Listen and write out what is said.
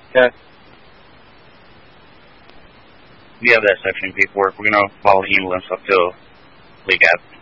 Okay. We have that section paperwork. We're going to follow the ambulance up to Lake Ave.